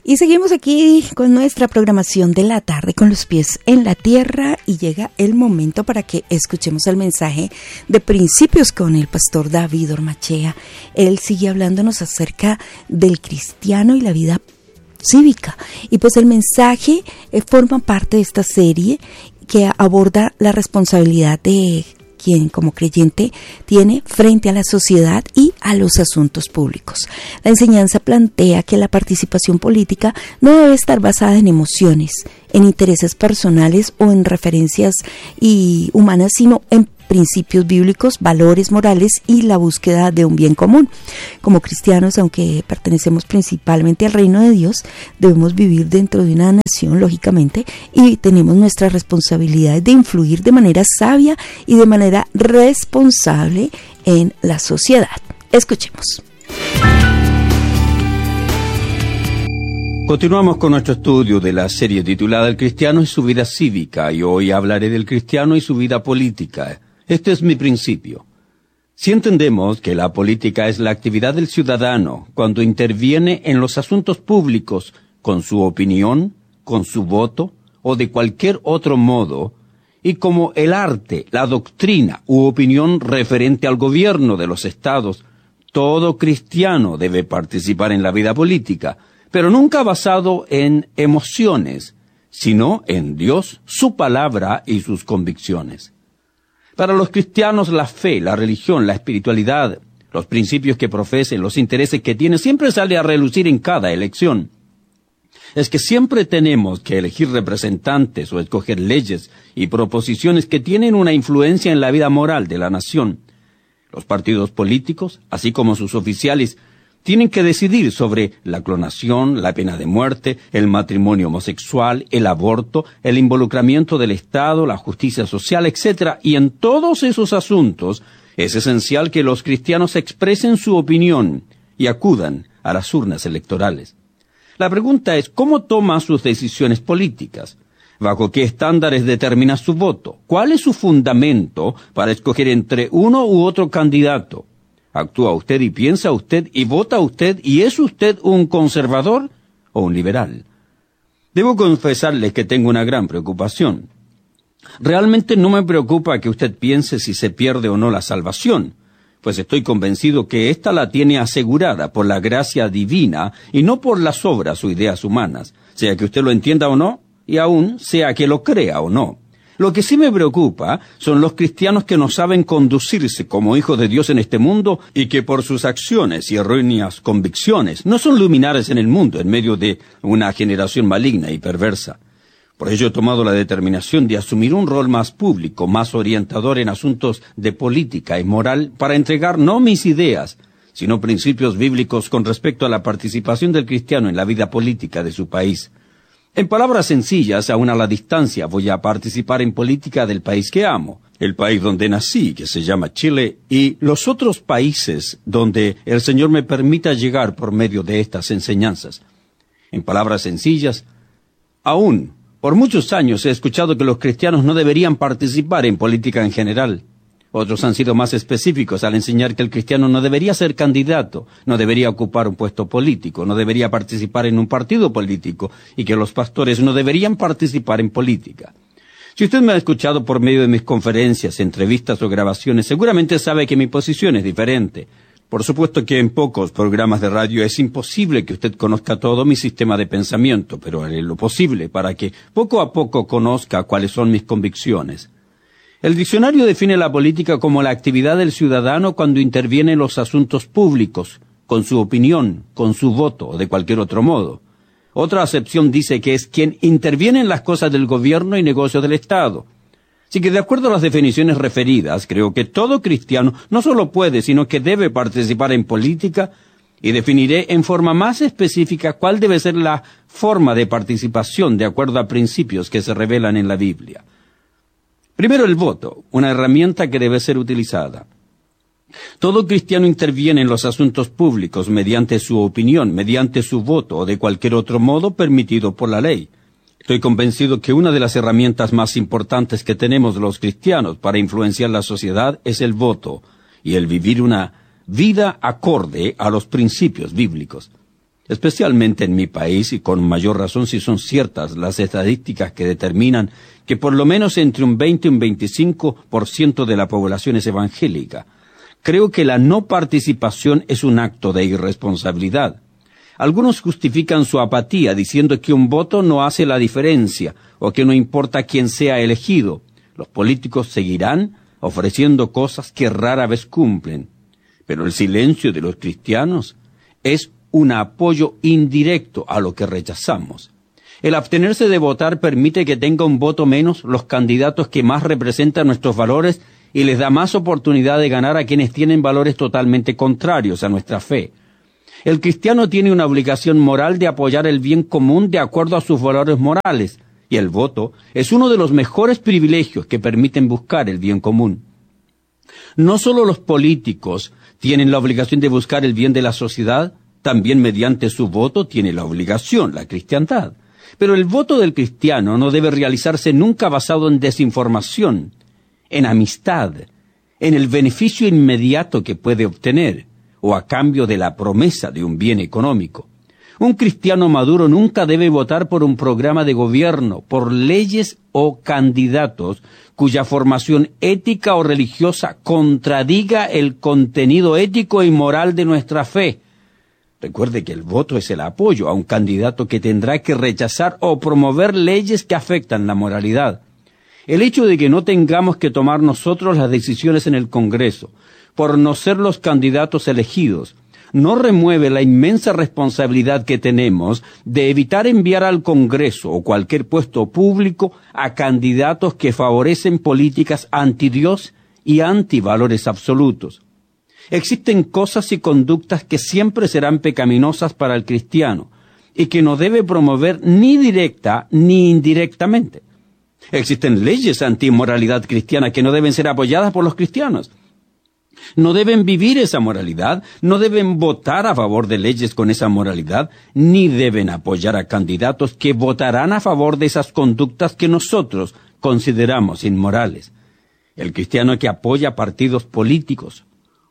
Y seguimos aquí con nuestra programación de la tarde con los pies en la tierra y llega el momento para que escuchemos el mensaje de principios con el pastor David Ormachea. Él sigue hablándonos acerca del cristiano y la vida cívica. Y pues el mensaje forma parte de esta serie que aborda la responsabilidad de quien como creyente tiene frente a la sociedad y a los asuntos públicos. La enseñanza plantea que la participación política no debe estar basada en emociones, en intereses personales o en referencias humanas, sino en principios bíblicos, valores morales y la búsqueda de un bien común. Como cristianos, aunque pertenecemos principalmente al reino de Dios, debemos vivir dentro de una nación, lógicamente, y tenemos nuestras responsabilidades de influir de manera sabia y de manera responsable en la sociedad. Escuchemos. Continuamos con nuestro estudio de la serie titulada El cristiano y su vida cívica, y hoy hablaré del cristiano y su vida política. Este es mi principio. Si entendemos que la política es la actividad del ciudadano cuando interviene en los asuntos públicos con su opinión, con su voto o de cualquier otro modo, y como el arte, la doctrina u opinión referente al gobierno de los estados, todo cristiano debe participar en la vida política, pero nunca basado en emociones, sino en Dios, su palabra y sus convicciones. Para los cristianos, la fe, la religión, la espiritualidad, los principios que profesen, los intereses que tienen, siempre sale a relucir en cada elección. Es que siempre tenemos que elegir representantes o escoger leyes y proposiciones que tienen una influencia en la vida moral de la nación. Los partidos políticos, así como sus oficiales, tienen que decidir sobre la clonación, la pena de muerte, el matrimonio homosexual, el aborto, el involucramiento del Estado, la justicia social, etc. Y en todos esos asuntos es esencial que los cristianos expresen su opinión y acudan a las urnas electorales. La pregunta es, ¿cómo toma sus decisiones políticas? ¿Bajo qué estándares determina su voto? ¿Cuál es su fundamento para escoger entre uno u otro candidato? ¿Actúa usted y piensa usted y vota usted y es usted un conservador o un liberal? Debo confesarles que tengo una gran preocupación. Realmente no me preocupa que usted piense si se pierde o no la salvación, pues estoy convencido que ésta la tiene asegurada por la gracia divina y no por las obras o ideas humanas, sea que usted lo entienda o no, y aún sea que lo crea o no. Lo que sí me preocupa son los cristianos que no saben conducirse como hijos de Dios en este mundo y que por sus acciones y erróneas convicciones no son luminares en el mundo en medio de una generación maligna y perversa. Por ello he tomado la determinación de asumir un rol más público, más orientador en asuntos de política y moral para entregar no mis ideas, sino principios bíblicos con respecto a la participación del cristiano en la vida política de su país. En palabras sencillas, aún a la distancia, voy a participar en política del país que amo, el país donde nací, que se llama Chile, y los otros países donde el Señor me permita llegar por medio de estas enseñanzas. En palabras sencillas, aún por muchos años he escuchado que los cristianos no deberían participar en política en general. Otros han sido más específicos al enseñar que el cristiano no debería ser candidato, no debería ocupar un puesto político, no debería participar en un partido político y que los pastores no deberían participar en política. Si usted me ha escuchado por medio de mis conferencias, entrevistas o grabaciones, seguramente sabe que mi posición es diferente. Por supuesto que en pocos programas de radio es imposible que usted conozca todo mi sistema de pensamiento, pero haré lo posible para que poco a poco conozca cuáles son mis convicciones. El diccionario define la política como la actividad del ciudadano cuando interviene en los asuntos públicos, con su opinión, con su voto o de cualquier otro modo. Otra acepción dice que es quien interviene en las cosas del gobierno y negocios del Estado. Así que de acuerdo a las definiciones referidas, creo que todo cristiano no solo puede, sino que debe participar en política, y definiré en forma más específica cuál debe ser la forma de participación de acuerdo a principios que se revelan en la Biblia. Primero, el voto, una herramienta que debe ser utilizada. Todo cristiano interviene en los asuntos públicos mediante su opinión, mediante su voto o de cualquier otro modo permitido por la ley. Estoy convencido que una de las herramientas más importantes que tenemos los cristianos para influenciar la sociedad es el voto y el vivir una vida acorde a los principios bíblicos. especialmente en mi país, y con mayor razón si son ciertas las estadísticas que determinan que por lo menos entre un 20 y un 25% de la población es evangélica. Creo que la no participación es un acto de irresponsabilidad. Algunos justifican su apatía diciendo que un voto no hace la diferencia o que no importa quién sea elegido. Los políticos seguirán ofreciendo cosas que rara vez cumplen. Pero el silencio de los cristianos es un apoyo indirecto a lo que rechazamos. El abstenerse de votar permite que tenga un voto menos los candidatos que más representan nuestros valores y les da más oportunidad de ganar a quienes tienen valores totalmente contrarios a nuestra fe. El cristiano tiene una obligación moral de apoyar el bien común de acuerdo a sus valores morales, y el voto es uno de los mejores privilegios que permiten buscar el bien común. No solo los políticos tienen la obligación de buscar el bien de la sociedad, también mediante su voto tiene la obligación, la cristiandad. Pero el voto del cristiano no debe realizarse nunca basado en desinformación, en amistad, en el beneficio inmediato que puede obtener, o a cambio de la promesa de un bien económico. Un cristiano maduro nunca debe votar por un programa de gobierno, por leyes o candidatos cuya formación ética o religiosa contradiga el contenido ético y moral de nuestra fe. Recuerde que el voto es el apoyo a un candidato que tendrá que rechazar o promover leyes que afectan la moralidad. El hecho de que no tengamos que tomar nosotros las decisiones en el Congreso, por no ser los candidatos elegidos, no remueve la inmensa responsabilidad que tenemos de evitar enviar al Congreso o cualquier puesto público a candidatos que favorecen políticas anti-Dios y anti-valores absolutos. Existen cosas y conductas que siempre serán pecaminosas para el cristiano y que no debe promover ni directa ni indirectamente. Existen leyes anti-moralidad cristiana que no deben ser apoyadas por los cristianos. No deben vivir esa moralidad, no deben votar a favor de leyes con esa moralidad, ni deben apoyar a candidatos que votarán a favor de esas conductas que nosotros consideramos inmorales. El cristiano que apoya partidos políticos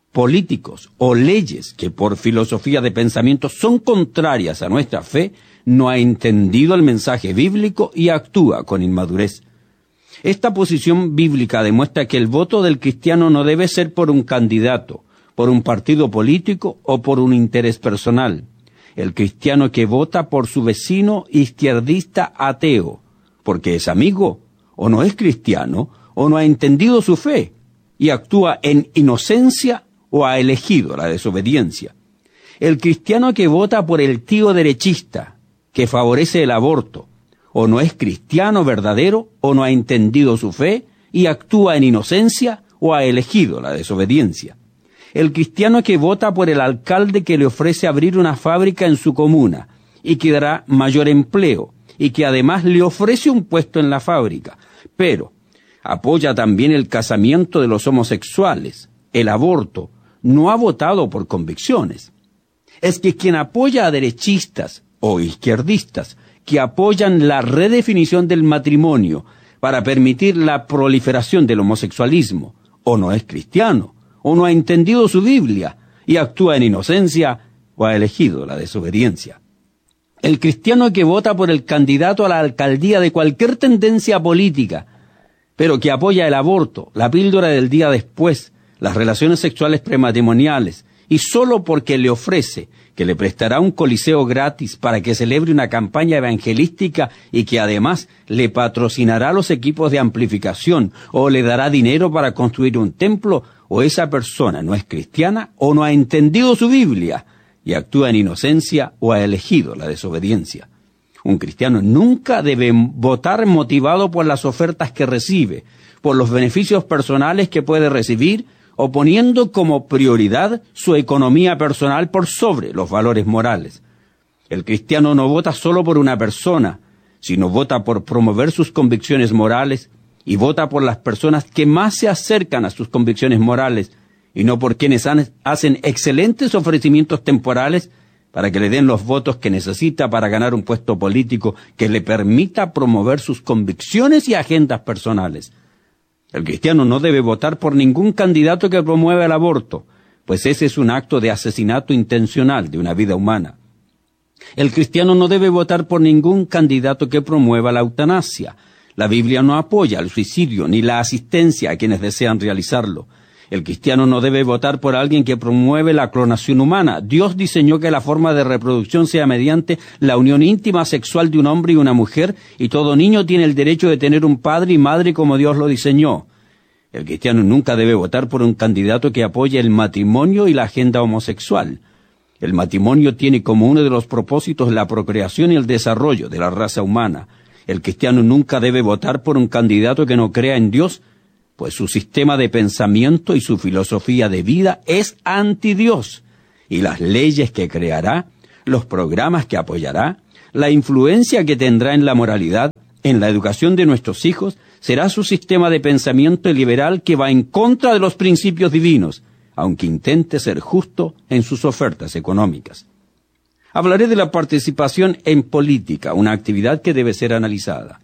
o leyes que por filosofía de pensamiento son contrarias a nuestra fe, no ha entendido el mensaje bíblico y actúa con inmadurez. Esta posición bíblica demuestra que el voto del cristiano no debe ser por un candidato, por un partido político o por un interés personal. El cristiano que vota por su vecino izquierdista ateo, porque es amigo, o no es cristiano, o no ha entendido su fe, y actúa en inocencia o ha elegido la desobediencia. El cristiano que vota por el tío derechista, que favorece el aborto, o no es cristiano verdadero, o no ha entendido su fe, y actúa en inocencia, o ha elegido la desobediencia. El cristiano que vota por el alcalde que le ofrece abrir una fábrica en su comuna, y que dará mayor empleo, y que además le ofrece un puesto en la fábrica, pero apoya también el casamiento de los homosexuales, el aborto, no ha votado por convicciones. Es que quien apoya a derechistas o izquierdistas que apoyan la redefinición del matrimonio para permitir la proliferación del homosexualismo, o no es cristiano, o no ha entendido su Biblia, y actúa en inocencia, o ha elegido la desobediencia. El cristiano que vota por el candidato a la alcaldía de cualquier tendencia política, pero que apoya el aborto, la píldora del día después, las relaciones sexuales prematrimoniales, y solo porque le ofrece que le prestará un coliseo gratis para que celebre una campaña evangelística y que además le patrocinará los equipos de amplificación o le dará dinero para construir un templo, o esa persona no es cristiana o no ha entendido su Biblia y actúa en inocencia o ha elegido la desobediencia. Un cristiano nunca debe votar motivado por las ofertas que recibe, por los beneficios personales que puede recibir, o poniendo como prioridad su economía personal por sobre los valores morales. El cristiano no vota solo por una persona, sino vota por promover sus convicciones morales y vota por las personas que más se acercan a sus convicciones morales y no por quienes hacen excelentes ofrecimientos temporales para que le den los votos que necesita para ganar un puesto político que le permita promover sus convicciones y agendas personales. El cristiano no debe votar por ningún candidato que promueva el aborto, pues ese es un acto de asesinato intencional de una vida humana. El cristiano no debe votar por ningún candidato que promueva la eutanasia. La Biblia no apoya el suicidio ni la asistencia a quienes desean realizarlo. El cristiano no debe votar por alguien que promueve la clonación humana. Dios diseñó que la forma de reproducción sea mediante la unión íntima sexual de un hombre y una mujer, y todo niño tiene el derecho de tener un padre y madre como Dios lo diseñó. El cristiano nunca debe votar por un candidato que apoye el matrimonio y la agenda homosexual. El matrimonio tiene como uno de los propósitos la procreación y el desarrollo de la raza humana. El cristiano nunca debe votar por un candidato que no crea en Dios, pues su sistema de pensamiento y su filosofía de vida es anti-Dios, y las leyes que creará, los programas que apoyará, la influencia que tendrá en la moralidad, en la educación de nuestros hijos, será su sistema de pensamiento liberal que va en contra de los principios divinos, aunque intente ser justo en sus ofertas económicas. Hablaré de la participación en política, una actividad que debe ser analizada.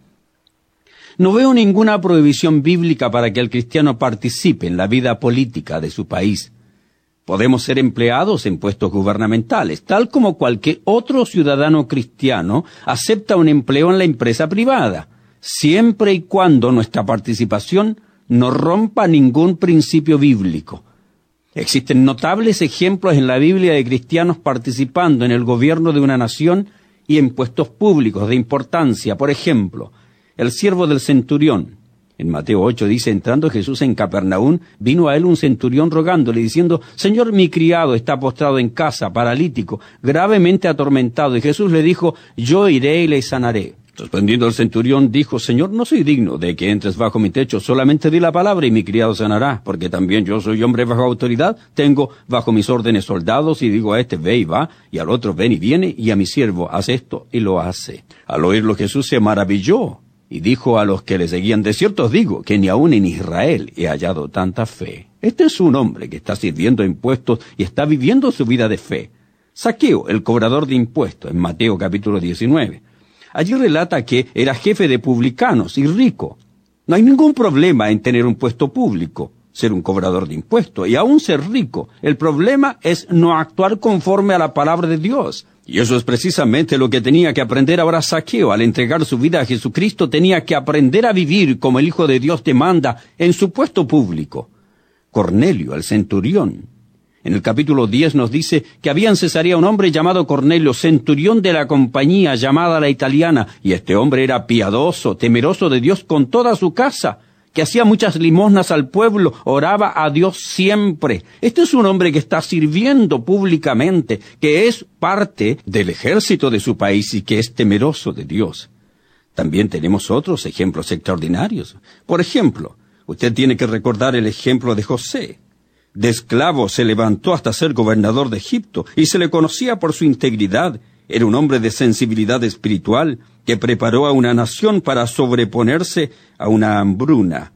No veo ninguna prohibición bíblica para que el cristiano participe en la vida política de su país. Podemos ser empleados en puestos gubernamentales, tal como cualquier otro ciudadano cristiano acepta un empleo en la empresa privada, siempre y cuando nuestra participación no rompa ningún principio bíblico. Existen notables ejemplos en la Biblia de cristianos participando en el gobierno de una nación y en puestos públicos de importancia. Por ejemplo, el siervo del centurión. En Mateo 8 dice, entrando Jesús en Capernaum, vino a él un centurión rogándole, diciendo, Señor, mi criado está postrado en casa, paralítico, gravemente atormentado. Y Jesús le dijo, yo iré y le sanaré. Respondiendo el centurión, dijo, Señor, no soy digno de que entres bajo mi techo, solamente di la palabra y mi criado sanará, porque también yo soy hombre bajo autoridad, tengo bajo mis órdenes soldados, y digo a este, ve y va, y al otro, ven y viene, y a mi siervo, haz esto, y lo hace. Al oírlo Jesús se maravilló, y dijo a los que le seguían, de cierto os digo, que ni aun en Israel he hallado tanta fe. Este es un hombre que está sirviendo impuestos y está viviendo su vida de fe. Zaqueo, el cobrador de impuestos, en Mateo capítulo 19. Allí relata que era jefe de publicanos y rico. No hay ningún problema en tener un puesto público, ser un cobrador de impuestos y aún ser rico. El problema es no actuar conforme a la palabra de Dios. Y eso es precisamente lo que tenía que aprender ahora Zaqueo. Al entregar su vida a Jesucristo, tenía que aprender a vivir como el Hijo de Dios demanda en su puesto público. Cornelio, el centurión. En el capítulo 10 nos dice que había en Cesarea un hombre llamado Cornelio, centurión de la compañía llamada la Italiana, y este hombre era piadoso, temeroso de Dios con toda su casa, que hacía muchas limosnas al pueblo, oraba a Dios siempre. Este es un hombre que está sirviendo públicamente, que es parte del ejército de su país y que es temeroso de Dios. También tenemos otros ejemplos extraordinarios. Por ejemplo, usted tiene que recordar el ejemplo de José. De esclavo se levantó hasta ser gobernador de Egipto y se le conocía por su integridad. Era un hombre de sensibilidad espiritual que preparó a una nación para sobreponerse a una hambruna.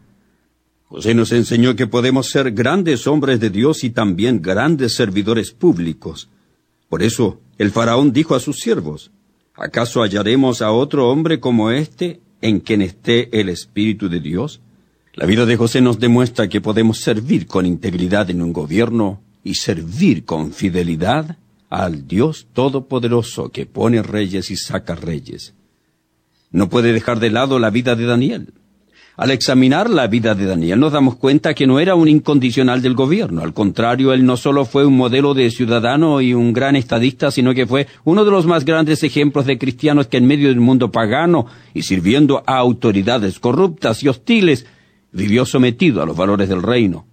José nos enseñó que podemos ser grandes hombres de Dios y también grandes servidores públicos. Por eso el faraón dijo a sus siervos, ¿acaso hallaremos a otro hombre como este en quien esté el Espíritu de Dios? La vida de José nos demuestra que podemos servir con integridad en un gobierno y servir con fidelidad al Dios Todopoderoso que pone reyes y saca reyes. No puede dejar de lado la vida de Daniel. Al examinar la vida de Daniel nos damos cuenta que no era un incondicional del gobierno. Al contrario, él no solo fue un modelo de ciudadano y un gran estadista, sino que fue uno de los más grandes ejemplos de cristianos que en medio del mundo pagano y sirviendo a autoridades corruptas y hostiles, vivió sometido a los valores del reino.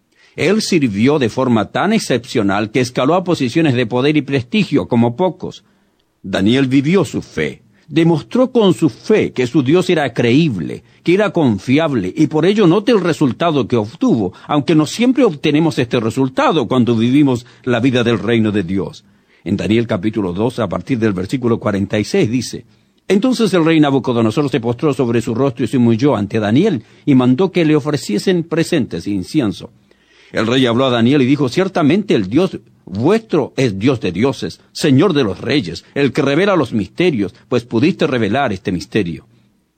Él sirvió de forma tan excepcional que escaló a posiciones de poder y prestigio como pocos. Daniel vivió su fe, demostró con su fe que su Dios era creíble, que era confiable, y por ello note el resultado que obtuvo, aunque no siempre obtenemos este resultado cuando vivimos la vida del reino de Dios. En Daniel capítulo 2, a partir del versículo 46, dice, Entonces el rey Nabucodonosor se postró sobre su rostro y se humilló ante Daniel, y mandó que le ofreciesen presentes e incienso. El rey habló a Daniel y dijo, Ciertamente el Dios vuestro es Dios de dioses, Señor de los reyes, el que revela los misterios, pues pudiste revelar este misterio.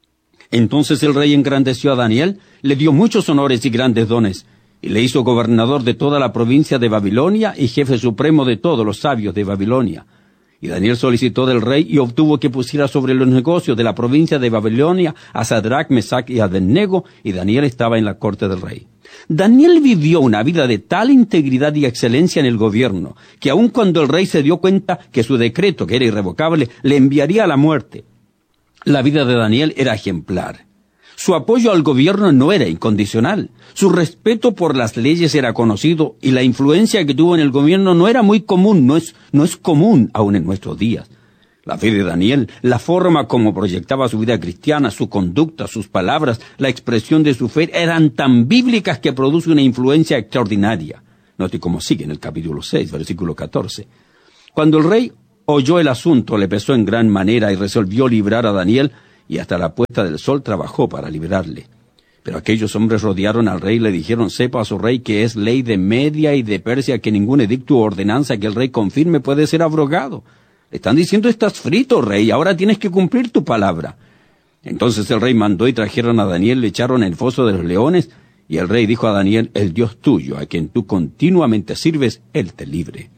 Entonces el rey engrandeció a Daniel, le dio muchos honores y grandes dones, y le hizo gobernador de toda la provincia de Babilonia y jefe supremo de todos los sabios de Babilonia. Y Daniel solicitó del rey y obtuvo que pusiera sobre los negocios de la provincia de Babilonia a Sadrach, Mesach y Abednego, y Daniel estaba en la corte del rey. Daniel vivió una vida de tal integridad y excelencia en el gobierno, que aun cuando el rey se dio cuenta que su decreto, que era irrevocable, le enviaría a la muerte, la vida de Daniel era ejemplar. Su apoyo al gobierno no era incondicional. Su respeto por las leyes era conocido y la influencia que tuvo en el gobierno no era muy común, no es común aún en nuestros días. La fe de Daniel, la forma como proyectaba su vida cristiana, su conducta, sus palabras, la expresión de su fe eran tan bíblicas que produce una influencia extraordinaria. Note cómo sigue en el capítulo 6, versículo 14. Cuando el rey oyó el asunto, le pesó en gran manera y resolvió librar a Daniel, y hasta la puesta del sol trabajó para librarle. Pero aquellos hombres rodearon al rey y le dijeron: sepa a su rey que es ley de Media y de Persia que ningún edicto o ordenanza que el rey confirme puede ser abrogado. Le están diciendo: estás frito, rey, ahora tienes que cumplir tu palabra. Entonces el rey mandó y trajeron a Daniel, le echaron en el foso de los leones, y el rey dijo a Daniel: el Dios tuyo, a quien tú continuamente sirves, él te libre.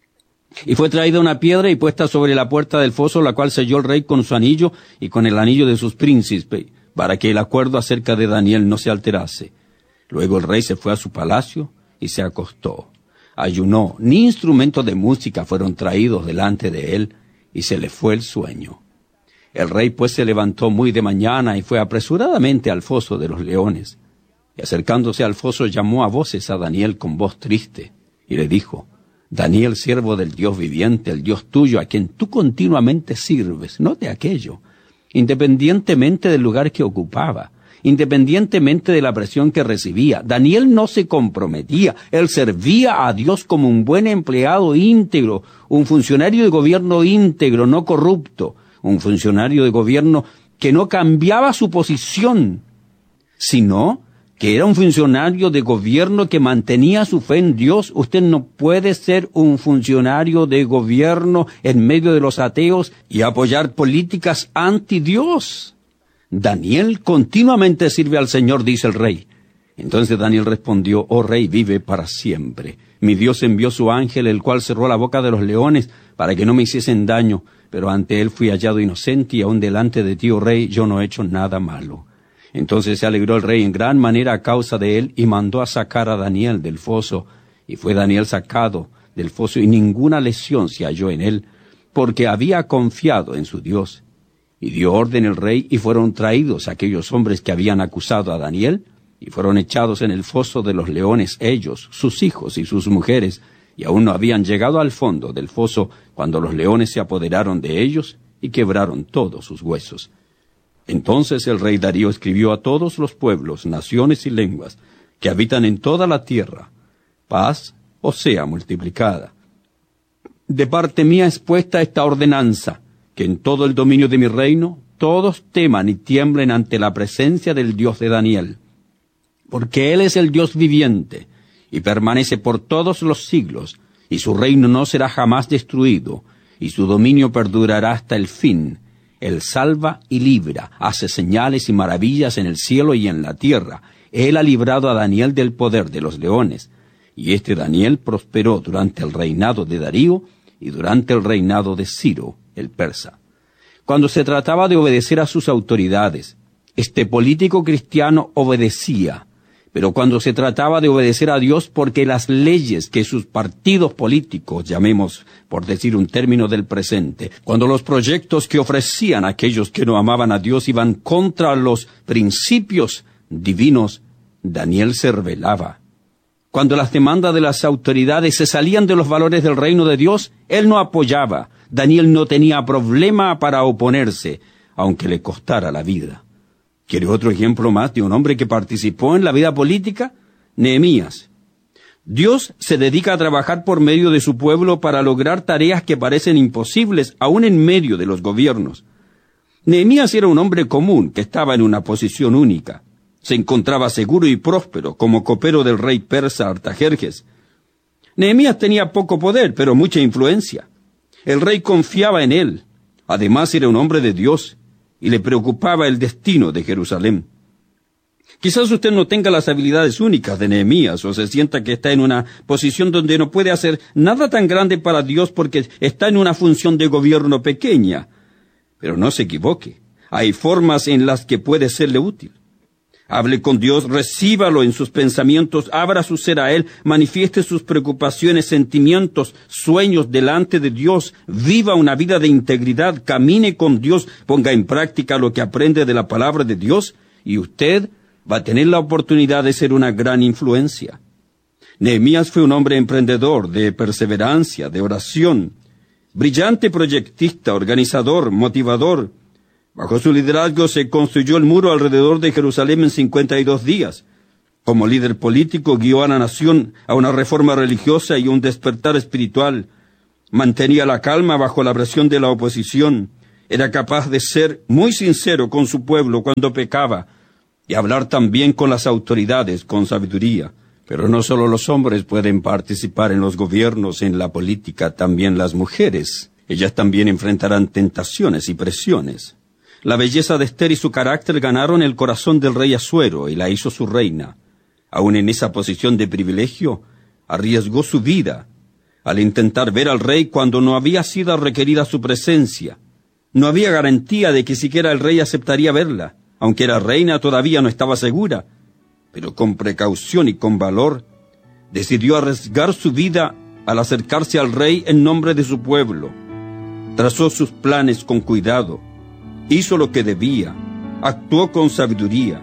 Y fue traída una piedra y puesta sobre la puerta del foso, la cual selló el rey con su anillo y con el anillo de sus príncipes, para que el acuerdo acerca de Daniel no se alterase. Luego el rey se fue a su palacio y se acostó. Ayunó, ni instrumentos de música fueron traídos delante de él, y se le fue el sueño. El rey pues se levantó muy de mañana y fue apresuradamente al foso de los leones. Y acercándose al foso llamó a voces a Daniel con voz triste, y le dijo: Daniel, siervo del Dios viviente, el Dios tuyo, a quien tú continuamente sirves, note aquello, independientemente del lugar que ocupaba, independientemente de la presión que recibía, Daniel no se comprometía, él servía a Dios como un buen empleado íntegro, un funcionario de gobierno íntegro, no corrupto, un funcionario de gobierno que no cambiaba su posición, sino que era un funcionario de gobierno que mantenía su fe en Dios. Usted no puede ser un funcionario de gobierno en medio de los ateos y apoyar políticas anti-Dios. Daniel continuamente sirve al Señor, dice el rey. Entonces Daniel respondió: oh rey, vive para siempre. Mi Dios envió su ángel, el cual cerró la boca de los leones para que no me hiciesen daño, pero ante él fui hallado inocente y aún delante de ti, oh rey, yo no he hecho nada malo. Entonces se alegró el rey en gran manera a causa de él y mandó a sacar a Daniel del foso. Y fue Daniel sacado del foso y ninguna lesión se halló en él, porque había confiado en su Dios. Y dio orden el rey y fueron traídos aquellos hombres que habían acusado a Daniel y fueron echados en el foso de los leones ellos, sus hijos y sus mujeres, y aún no habían llegado al fondo del foso cuando los leones se apoderaron de ellos y quebraron todos sus huesos. Entonces el rey Darío escribió a todos los pueblos, naciones y lenguas que habitan en toda la tierra: paz os sea multiplicada. De parte mía es puesta esta ordenanza, que en todo el dominio de mi reino todos teman y tiemblen ante la presencia del Dios de Daniel, porque él es el Dios viviente y permanece por todos los siglos, y su reino no será jamás destruido, y su dominio perdurará hasta el fin. Él salva y libra, hace señales y maravillas en el cielo y en la tierra. Él ha librado a Daniel del poder de los leones. Y este Daniel prosperó durante el reinado de Darío y durante el reinado de Ciro, el persa. Cuando se trataba de obedecer a sus autoridades, este político cristiano obedecía. Pero cuando se trataba de obedecer a Dios, porque las leyes que sus partidos políticos, llamemos por decir un término del presente, cuando los proyectos que ofrecían a aquellos que no amaban a Dios iban contra los principios divinos, Daniel se rebelaba. Cuando las demandas de las autoridades se salían de los valores del reino de Dios, él no apoyaba. Daniel no tenía problema para oponerse, aunque le costara la vida. ¿Quiere otro ejemplo más de un hombre que participó en la vida política? Nehemías. Dios se dedica a trabajar por medio de su pueblo para lograr tareas que parecen imposibles, aún en medio de los gobiernos. Nehemías era un hombre común que estaba en una posición única. Se encontraba seguro y próspero como copero del rey persa Artajerjes. Nehemías tenía poco poder, pero mucha influencia. El rey confiaba en él. Además era un hombre de Dios y le preocupaba el destino de Jerusalén. Quizás usted no tenga las habilidades únicas de Nehemías o se sienta que está en una posición donde no puede hacer nada tan grande para Dios porque está en una función de gobierno pequeña. Pero no se equivoque. Hay formas en las que puede serle útil. Hable con Dios, recíbalo en sus pensamientos, abra su ser a Él, manifieste sus preocupaciones, sentimientos, sueños delante de Dios, viva una vida de integridad, camine con Dios, ponga en práctica lo que aprende de la palabra de Dios y usted va a tener la oportunidad de ser una gran influencia. Nehemías fue un hombre emprendedor, de perseverancia, de oración, brillante proyectista, organizador, motivador. Bajo su liderazgo se construyó el muro alrededor de Jerusalén en 52 días. Como líder político guió a la nación a una reforma religiosa y un despertar espiritual. Mantenía la calma bajo la presión de la oposición. Era capaz de ser muy sincero con su pueblo cuando pecaba y hablar también con las autoridades con sabiduría. Pero no solo los hombres pueden participar en los gobiernos, en la política, también las mujeres. Ellas también enfrentarán tentaciones y presiones. La belleza de Esther y su carácter ganaron el corazón del rey Asuero y la hizo su reina. Aún en esa posición de privilegio, arriesgó su vida al intentar ver al rey cuando no había sido requerida su presencia. No había garantía de que siquiera el rey aceptaría verla. Aunque era reina, todavía no estaba segura. Pero con precaución y con valor, decidió arriesgar su vida al acercarse al rey en nombre de su pueblo. Trazó sus planes con cuidado. Hizo lo que debía, actuó con sabiduría,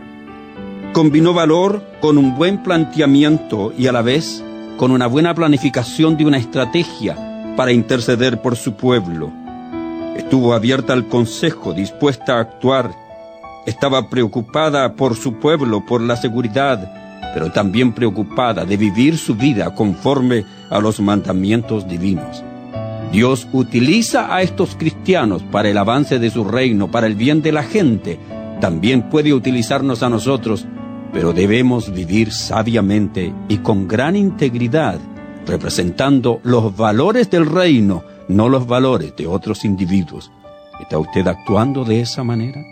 combinó valor con un buen planteamiento y a la vez con una buena planificación de una estrategia para interceder por su pueblo. Estuvo abierta al consejo, dispuesta a actuar, estaba preocupada por su pueblo, por la seguridad, pero también preocupada de vivir su vida conforme a los mandamientos divinos. Dios utiliza a estos cristianos para el avance de su reino, para el bien de la gente. También puede utilizarnos a nosotros, pero debemos vivir sabiamente y con gran integridad, representando los valores del reino, no los valores de otros individuos. ¿Está usted actuando de esa manera?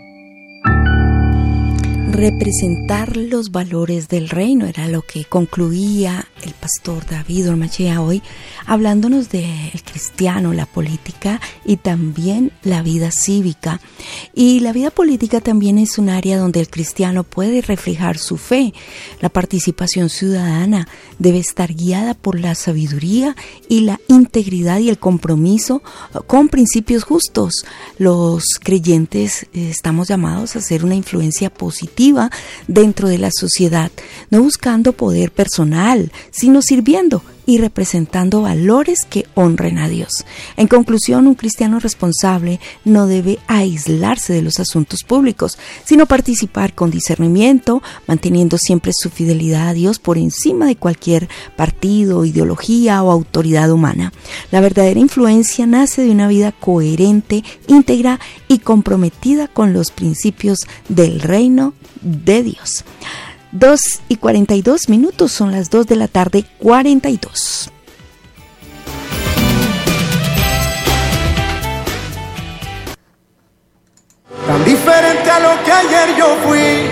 Representar los valores del reino era lo que concluía el pastor David Ormachea hoy, hablándonos del cristiano, la política y también la vida cívica. Y la vida política también es un área donde el cristiano puede reflejar su fe. La participación ciudadana debe estar guiada por la sabiduría y la integridad y el compromiso con principios justos. Los creyentes estamos llamados a ser una influencia positiva dentro de la sociedad, no buscando poder personal, sino sirviendo y representando valores que honren a Dios. En conclusión, un cristiano responsable no debe aislarse de los asuntos públicos, sino participar con discernimiento, manteniendo siempre su fidelidad a Dios por encima de cualquier partido, ideología o autoridad humana. La verdadera influencia nace de una vida coherente, íntegra y comprometida con los principios del reino de Dios. 2:42, son las 2 de la tarde, 42. Tan diferente a lo que ayer yo fui.